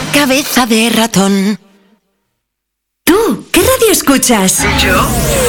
Cabeza de ratón. ¿Tú qué radio escuchas? ¿Yo?